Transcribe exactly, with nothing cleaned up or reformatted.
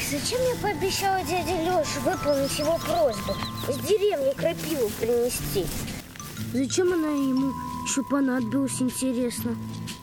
Зачем я пообещала дяде Лёше выполнить его просьбу? С деревни крапиву принести. Зачем она ему еще понадобилась, интересно?